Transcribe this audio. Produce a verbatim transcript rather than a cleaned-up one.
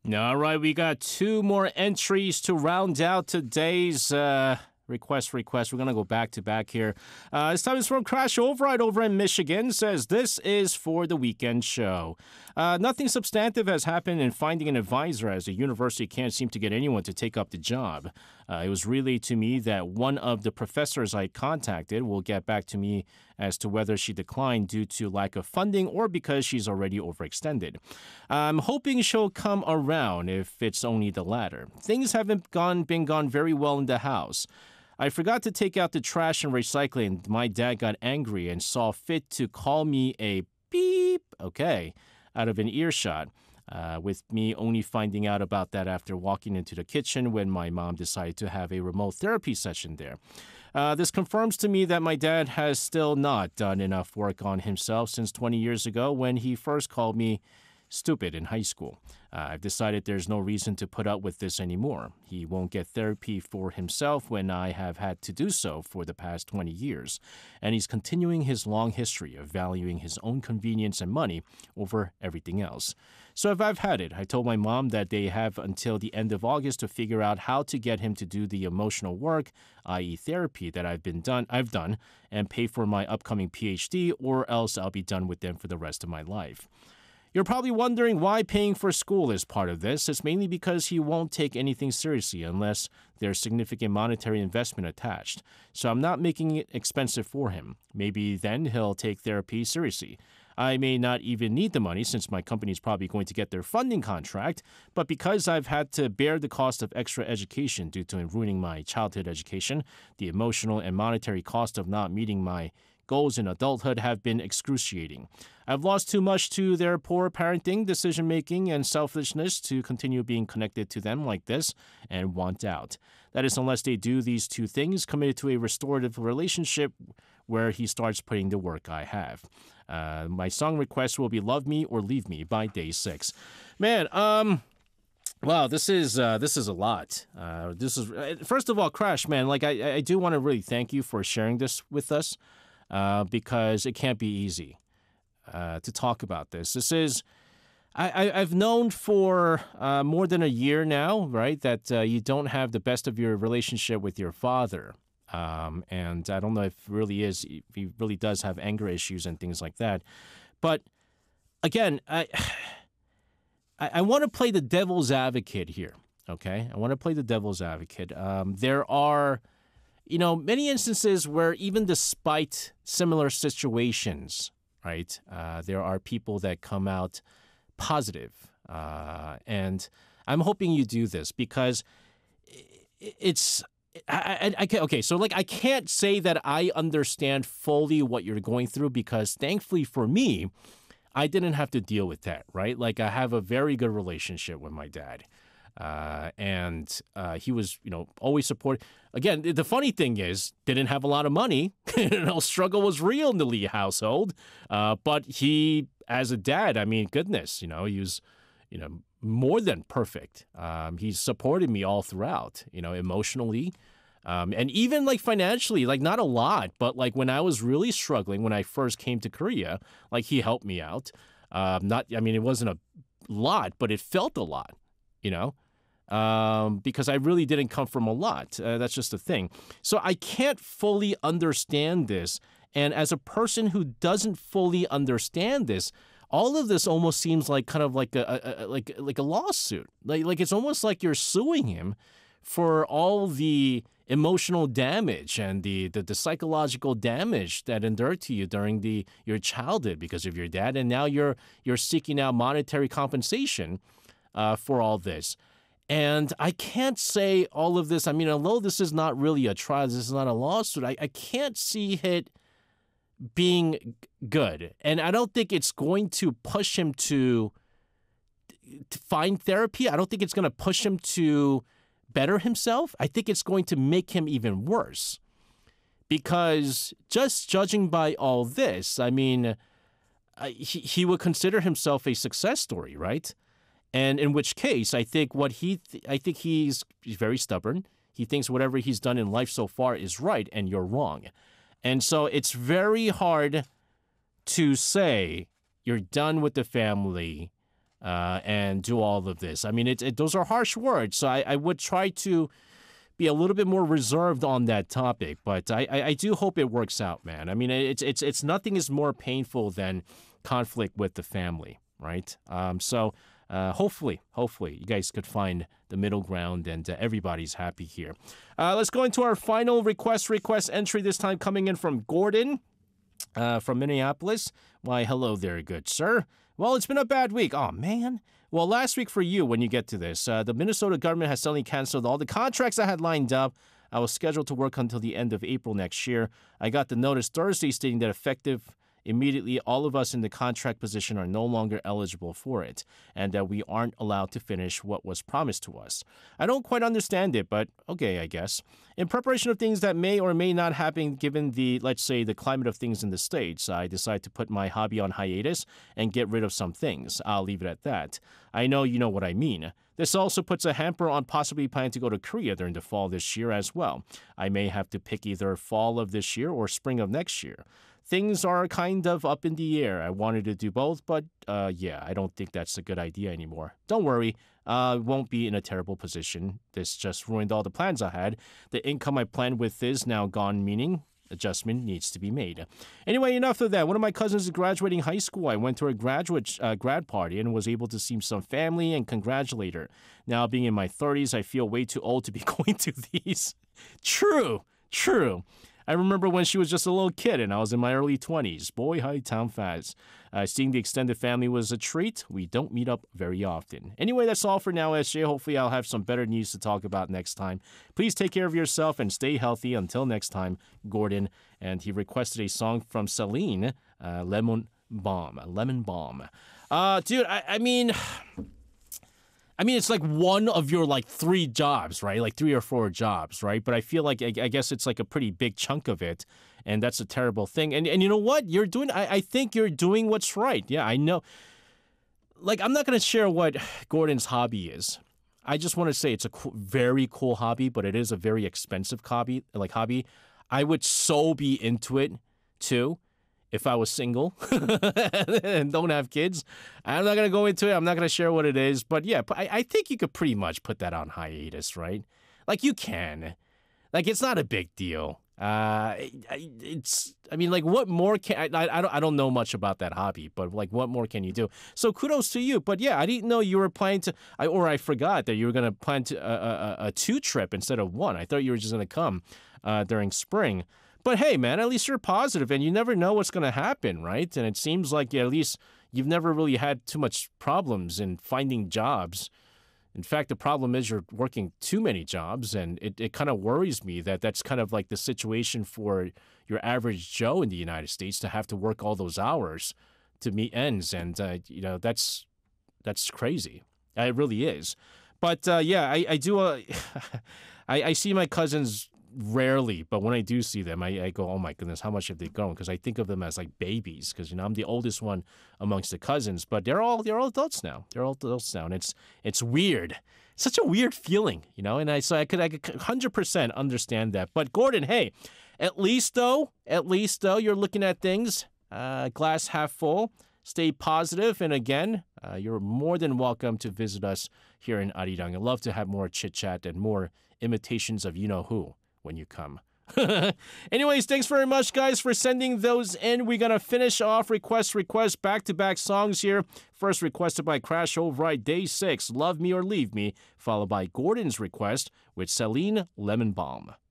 All right, we got two more entries to round out today's uh, request request. We're going to go back to back here. Uh, this time is from Crash Override over in Michigan. Says, this is for the weekend show. Uh, nothing substantive has happened in finding an advisor as the university can't seem to get anyone to take up the job. Uh, it was relayed to me that one of the professors I contacted will get back to me as to whether she declined due to lack of funding or because she's already overextended. I'm hoping she'll come around if it's only the latter. Things haven't gone been gone very well in the house. I forgot to take out the trash and recycling. My dad got angry and saw fit to call me a beep, okay, out of an earshot, uh, with me only finding out about that after walking into the kitchen when my mom decided to have a remote therapy session there. Uh, this confirms to me that my dad has still not done enough work on himself since twenty years ago when he first called me stupid in high school. Uh, I've decided there's no reason to put up with this anymore. He won't get therapy for himself when I have had to do so for the past twenty years. And he's continuing his long history of valuing his own convenience and money over everything else. So if I've had it, I told my mom that they have until the end of August to figure out how to get him to do the emotional work, that is therapy, that I've been done, I've done, and pay for my upcoming P H D, or else I'll be done with them for the rest of my life. You're probably wondering why paying for school is part of this. It's mainly because he won't take anything seriously unless there's significant monetary investment attached. So I'm not making it expensive for him. Maybe then he'll take therapy seriously. I may not even need the money since my company is probably going to get their funding contract, but because I've had to bear the cost of extra education due to ruining my childhood education, the emotional and monetary cost of not meeting my goals in adulthood have been excruciating. I've lost too much to their poor parenting, decision-making, and selfishness to continue being connected to them like this and want out. That is, unless they do these two things, committed to a restorative relationship where he starts putting the work I have. Uh, my song request will be Love Me or Leave Me by Day six. Man, um... Wow, this is uh, this is a lot. Uh, this is first of all, Crash, man. Like I, I do want to really thank you for sharing this with us. Uh, because it can't be easy uh, to talk about this. This is, I, I, I've known for uh, more than a year now, right, that uh, you don't have the best of your relationship with your father. Um, and I don't know if it really is, if he really does have anger issues and things like that. But again, I, I, I want to play the devil's advocate here, okay? I want to play the devil's advocate. Um, there are... You know, many instances where even despite similar situations, right, uh, there are people that come out positive. Uh, and I'm hoping you do this because it's, I, I, I, okay, so like I can't say that I understand fully what you're going through because thankfully for me, I didn't have to deal with that, right? Like I have a very good relationship with my dad. Uh, and uh, he was, you know, always supportive. Again, the funny thing is, didn't have a lot of money. you know, struggle was real in the Lee household. Uh, but he, as a dad, I mean, goodness, you know, he was, you know, more than perfect. Um, he supported me all throughout, you know, emotionally. Um, and even like financially, like not a lot, but like when I was really struggling, when I first came to Korea, like he helped me out. Um, not, I mean, it wasn't a lot, but it felt a lot. You know, um, because I really didn't come from a lot. Uh, that's just the thing. So I can't fully understand this. And as a person who doesn't fully understand this, all of this almost seems like kind of like a, a, a like like a lawsuit. Like like it's almost like you're suing him for all the emotional damage and the, the, the psychological damage that endured to you during the your childhood because of your dad, and now you're you're seeking out monetary compensation Uh, for all this. And I can't say all of this. I mean, although this is not really a trial, this is not a lawsuit, I, I can't see it being good. And I don't think it's going to push him to, to find therapy. I don't think it's going to push him to better himself. I think it's going to make him even worse. Because just judging by all this, I mean, uh, he, he would consider himself a success story, right? And in which case, I think what he, th- I think he's, he's very stubborn. He thinks whatever he's done in life so far is right, and you're wrong. And so it's very hard to say you're done with the family uh, and do all of this. I mean, it, it, those are harsh words, so I, I would try to be a little bit more reserved on that topic, but I, I, I do hope it works out, man. I mean, it's it's it's nothing is more painful than conflict with the family, right? Um, so uh, hopefully, hopefully, you guys could find the middle ground and uh, everybody's happy here. Uh, let's go into our final request request entry. This time coming in from Gordon uh, from Minneapolis. Why, hello there, good sir. Well, it's been a bad week. Oh man. Well, last week for you, when you get to this, uh, the Minnesota government has suddenly canceled all the contracts I had lined up. I was scheduled to work until the end of April next year. I got the notice Thursday stating that effective immediately, all of us in the contract position are no longer eligible for it, and that we aren't allowed to finish what was promised to us. I don't quite understand it, but okay, I guess. In preparation of things that may or may not happen given the, let's say, the climate of things in the States, I decided to put my hobby on hiatus and get rid of some things. I'll leave it at that. I know you know what I mean. This also puts a hamper on possibly planning to go to Korea during the fall this year as well. I may have to pick either fall of this year or spring of next year. Things are kind of up in the air. I wanted to do both, but uh, yeah, I don't think that's a good idea anymore. Don't worry, I uh, won't be in a terrible position. This just ruined all the plans I had. The income I planned with is now gone, meaning adjustment needs to be made. Anyway, enough of that. One of my cousins is graduating high school. I went to her graduate uh, grad party and was able to see some family and congratulate her. Now, being in my thirties, I feel way too old to be going to these. True, true. I remember when she was just a little kid and I was in my early twenties. Boy, hi, town fast. Uh, seeing the extended family was a treat. We don't meet up very often. Anyway, that's all for now, S J. Hopefully I'll have some better news to talk about next time. Please take care of yourself and stay healthy. Until next time, Gordon. And he requested a song from Celine, uh, Lemon Bomb. Lemon Bomb. Uh, dude, I, I mean... I mean, it's like one of your like three jobs, right? Like three or four jobs, right? But I feel like, I, I guess it's like a pretty big chunk of it. And that's a terrible thing. And and you know what? You're doing, I, I think you're doing what's right. Yeah, I know. Like, I'm not going to share what Gordon's hobby is. I just want to say it's a cool, very cool hobby, but it is a very expensive hobby. Like hobby. I would so be into it too. If I was single and don't have kids. I'm not going to go into it. I'm not going to share what it is. But yeah, I, I think you could pretty much put that on hiatus, right? Like you can. Like it's not a big deal. Uh, it's, I mean, like what more can, I, I, I, don't, I don't know much about that hobby, but like what more can you do? So kudos to you. But yeah, I didn't know you were planning to, I, or I forgot that you were going to plan to a, a, a two trip instead of one. I thought you were just going to come uh, during spring. But hey, man, at least you're positive, and you never know what's going to happen, right? And it seems like yeah, at least you've never really had too much problems in finding jobs. In fact, the problem is you're working too many jobs, and it, it kind of worries me that that's kind of like the situation for your average Joe in the United States to have to work all those hours to meet ends, and uh, you know that's that's crazy. It really is. But uh, yeah, I, I do. Uh, I, I see my cousins rarely, but when I do see them, I, I go, oh my goodness, how much have they grown? Because I think of them as like babies, because you know I'm the oldest one amongst the cousins, but they're all they're all adults now. They're all adults now, and it's it's weird. It's such a weird feeling, you know. And I so I could I could one hundred percent understand that. But Gordon, hey, at least though, at least though, you're looking at things uh, glass half full. Stay positive, and again, uh, you're more than welcome to visit us here in Arirang. I'd love to have more chit chat and more imitations of you know who when you come. Anyways, thanks very much, guys, for sending those in. We're going to finish off request, request, back-to-back songs here. First requested by Crash Override, Day six, Love Me or Leave Me, followed by Gordon's request with Celine, Lemon Bomb.